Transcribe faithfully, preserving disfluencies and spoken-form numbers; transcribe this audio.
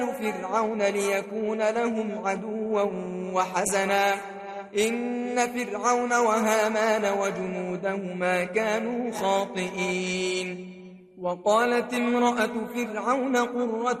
فرعون ليكون لهم عدوا وحزنا إن فرعون وهامان وجنودهما كانوا خاطئين وقالت امرأة فرعون قرة